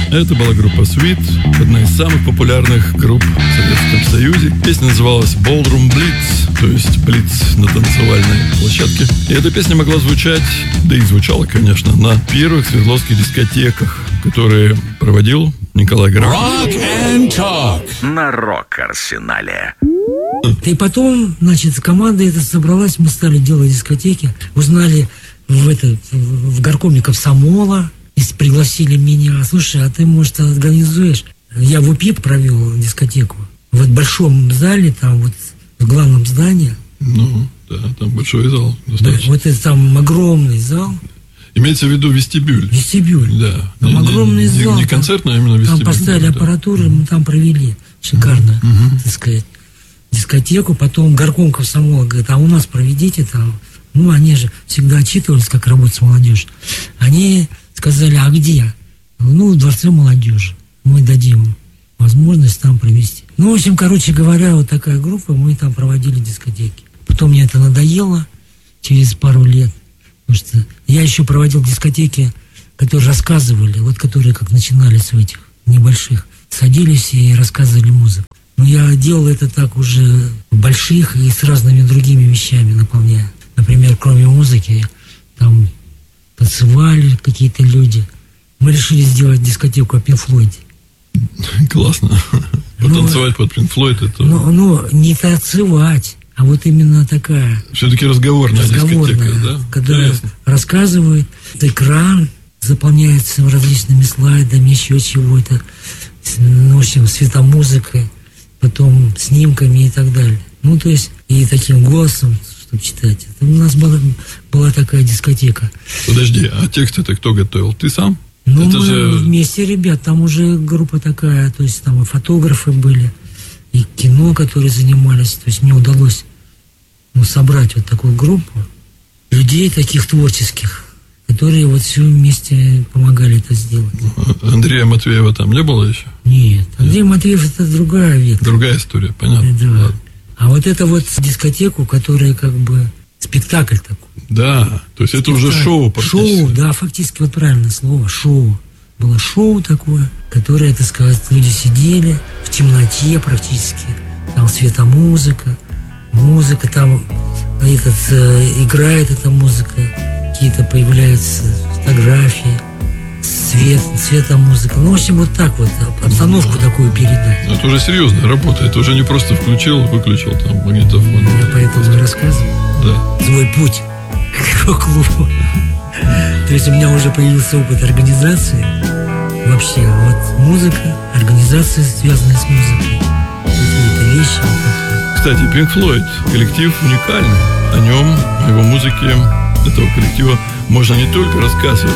Это была группа Sweet, одна из самых популярных групп в Советском Союзе. Песня называлась Ballroom Blitz, то есть блиц на танцевальной площадке. И эта песня могла звучать, да и звучала, конечно, на первых свердловских дискотеках, которые проводил Николай Графов. Rock and Talk на Рок-Арсенале. И потом, значит, команда эта собралась, мы стали делать дискотеки, узнали в горкоме комсомола, и пригласили меня. Слушай, а ты, может, организуешь? Я в УПИ провел дискотеку. В большом зале, там вот в главном здании. Ну, да, там большой зал. Да, вот это там огромный зал. Имеется в виду вестибюль. Вестибюль. Да. Там огромный зал. Не концертный, а именно вестибюль. Там поставили аппаратуру, мы там провели шикарно, так сказать, дискотеку. Потом горком комсомола говорит, а у нас проведите там. Ну, они же всегда отчитывались, как работать с молодежью. Они сказали, а где? Ну, в Дворце молодежи. Мы дадим возможность там провести. Ну, в общем, короче говоря, вот такая группа, мы там проводили дискотеки. Потом мне это надоело через пару лет. Потому что я еще проводил дискотеки, которые рассказывали, вот которые как начинались в этих небольших. Садились и рассказывали музыку. Но я делал это так уже в больших и с разными другими вещами наполняя. Например, кроме музыки, там танцевали какие-то люди. Мы решили сделать дискотеку о Pink Floyd. Классно. Потанцевать под Pink Floyd это... Ну, не танцевать, а вот именно такая... Все-таки разговорная дискотека, да? Когда рассказывают, экран заполняется различными слайдами, еще чего-то. В общем, светомузыкой, потом снимками и так далее. Ну, то есть, и таким голосом, чтобы читать. Это у нас была такая дискотека. Подожди, а текст это кто готовил? Ты сам? Ну, это мы же... вместе, ребят, там уже группа такая, то есть там и фотографы были, и кино, которые занимались. То есть мне удалось собрать вот такую группу людей таких творческих, которые вот все вместе помогали это сделать. Андрея Матвеева там не было еще? Нет, Андрей Матвеев это другая ветка. Другая история, понятно. Да. А вот это вот дискотеку, которая как бы спектакль такой. Да, то есть это уже шоу практически. Шоу, да, фактически вот правильное слово, шоу. Было шоу такое, которое, так сказать, люди сидели в темноте практически. Там светомузыка, музыка там, играет эта музыка, какие-то появляются фотографии, светомузыка. Ну, в общем, вот так вот, обстановку такую передать. Это уже серьезная работа, это уже не просто включил, выключил там магнитофон. Я поэтому и рассказываю. Да. Свой путь к рок-клубу. То есть у меня уже появился опыт организации. Вообще, вот музыка, организация, связанная с музыкой. Какие-то вещи. Кстати, Pink Floyd коллектив уникальный. О нем, о его музыке этого коллектива можно не только рассказывать,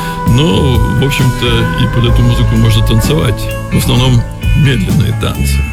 но, в общем-то, и под эту музыку можно танцевать. В основном медленные танцы.